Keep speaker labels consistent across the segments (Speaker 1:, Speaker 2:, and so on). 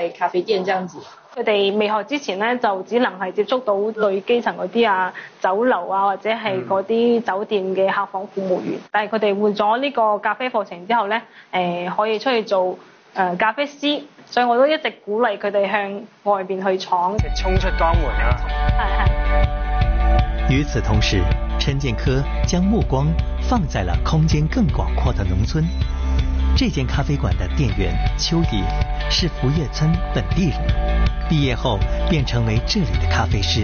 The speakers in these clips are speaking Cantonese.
Speaker 1: 咖啡店這樣子。
Speaker 2: 佢哋未學之前咧，就只能係接觸到最基層嗰啲啊，酒樓啊或者係嗰啲酒店嘅客房服務員。但係佢哋換咗呢個咖啡課程之後咧，可以出去做咖啡師，所以我都一直鼓勵佢哋向外邊去闖，
Speaker 3: 衝出江門啊！
Speaker 2: 係。
Speaker 4: 與此同時，陳建科將目光放在了空間更廣闊的農村。這間咖啡館的店員邱怡是福月村本地人，畢業後便成為這裡的咖啡師。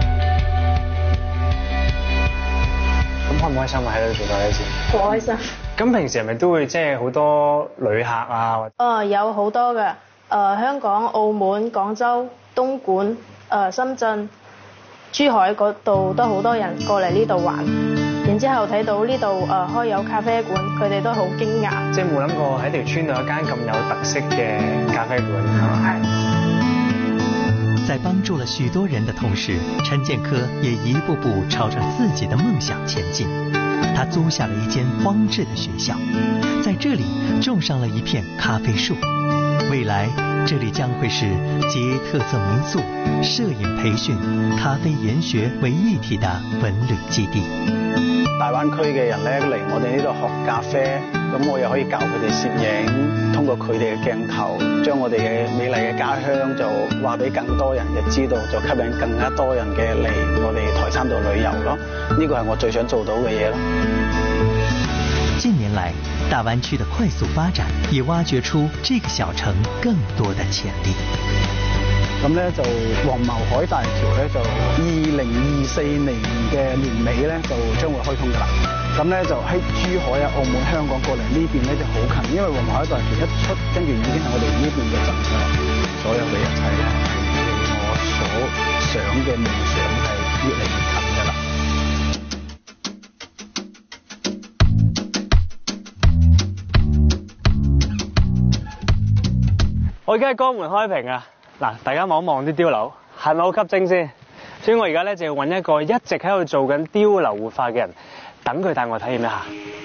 Speaker 3: 咁開唔開心啊？喺度做咖啡師？
Speaker 2: 好開心。
Speaker 3: 咁平時係咪都會即係好多旅客啊？
Speaker 2: 有好多嘅，香港、澳門、廣州、東莞、深圳、珠海嗰度都好多人過嚟呢度玩。然之後睇到呢度開有咖啡館，佢哋都好驚訝。即係冇諗過喺條村度有間咁有特色嘅咖啡館，係嘛？
Speaker 4: 在幫助了許多人的同時，陳建科也一步步朝着自己的夢想前進。他租下了一間荒置的學校，在這裡種上了一片咖啡樹。未來這裡將會是集特色民宿、攝影培訓、咖啡研學為一體的文旅基地。
Speaker 5: 大灣區嘅人咧嚟我哋呢度學咖啡，咁我又可以教佢哋攝影，通過佢哋嘅鏡頭，將我哋嘅美麗嘅家鄉就話俾更多人嘅知道，就吸引更加多人嘅嚟我哋台山度旅遊咯。呢個係我最想做到嘅嘢咯。
Speaker 4: 近年來，大灣區的快速發展也挖掘出這個小城更多的潛力。
Speaker 5: 咁咧就黃茅海大橋咧就2024年嘅年尾咧就將會開通㗎啦。咁咧就喺珠海啊、澳門、香港過嚟呢邊咧就好近，因為黃茅海大橋一出，跟住已經係我哋呢邊嘅鎮㗎啦。所有嘅一切咧係我所想嘅夢想係越嚟越近㗎啦。
Speaker 3: 我而家喺江門開平啊！嗱，大家望一望啲碉樓，係咪好吸睛先？所以我而家咧就要揾一個一直喺度做緊碉樓活化嘅人，等佢帶我體驗一下。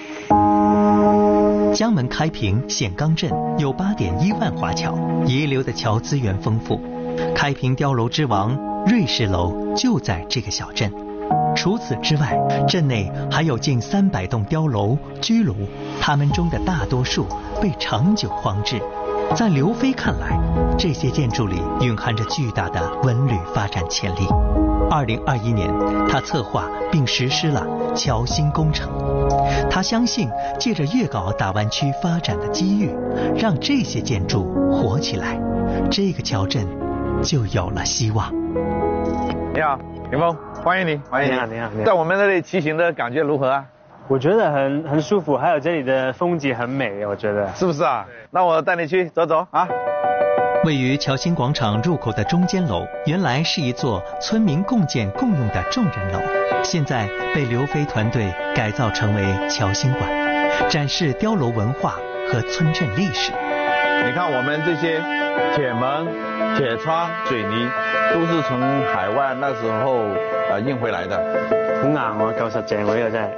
Speaker 4: 江門開平顯崗鎮有8.1萬華僑，遺留的橋資源豐富。開平碉樓之王瑞士樓就在這個小鎮。除此之外，鎮內還有近300棟碉樓、居樓，它們中的大多數被長久荒置。在劉飛看來，這些建築裏蘊含着巨大的文旅發展潛力。2021年，他策劃並實施了橋新工程。他相信，借着粵港澳大灣區發展的機遇，讓這些建築活起來，這個橋鎮就有了希望。
Speaker 6: 你好，林峰，歡迎你，歡迎你。
Speaker 3: 你好。
Speaker 6: 在我們這裡騎行的感覺如何啊？
Speaker 3: 我覺得很舒服，還有這裡的風景很美，我覺得
Speaker 6: 是不是啊？那我帶你去走走啊。
Speaker 4: 位於橋新廣場入口的中間樓，原來是一座村民共建共用的眾人樓，現在被劉飛團隊改造成為橋新館，展示碉樓文化和村鎮歷史。
Speaker 6: 你看我們這些鐵門、鐵窗、水泥，都是從海外那時候運回來的。
Speaker 3: 好硬喎，夠實淨喎，呢個真係。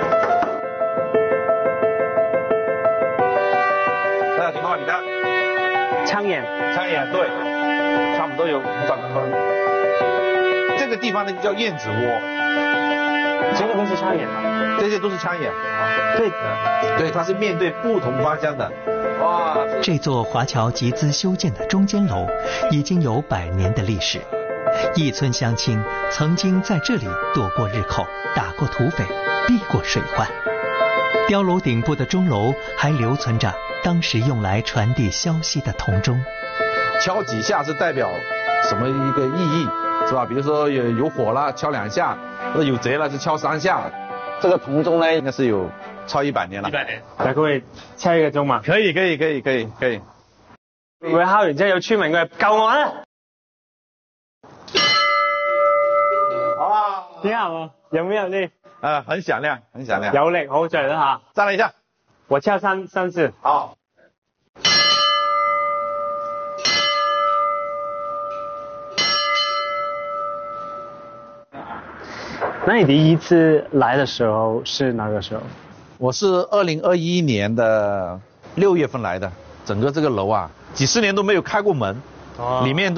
Speaker 6: 那請問你的
Speaker 3: 槍眼，
Speaker 6: 對，差不多有500個坑。這個地方呢叫燕子窩，
Speaker 3: 這個都是槍眼嗎？
Speaker 6: 這些都是槍眼。對，它是面對不同方向的。哇！
Speaker 4: 這座華僑集資修建的中間樓已經有100年的歷史，一村鄉親曾經在這裡躲過日寇，打過土匪，避過水患。碉樓頂部的鐘樓還留存着當時用來傳遞消息的銅鐘。
Speaker 6: 敲幾下是代表什麼一個意義，是吧？比如說有火了，敲2下；或者有賊了，是敲3下。這個銅鐘呢，應該是有超100年了。100年。
Speaker 3: 大家可以敲一個鐘嘛？
Speaker 6: 可以。
Speaker 3: 會敲完之後有村民過嚟救我啊！
Speaker 6: 好啊，
Speaker 3: 挺好啊，有沒有力？
Speaker 6: 很響亮，很響亮。
Speaker 3: 有力，好，再來一下。
Speaker 6: 再來一下。
Speaker 3: 我敲三次。
Speaker 6: 好。
Speaker 3: 那你第一次來的時候是哪個時候？
Speaker 6: 我是2021年的6月份來的。整個這個樓啊，幾十年都沒有開過門，
Speaker 3: 哦
Speaker 6: 里面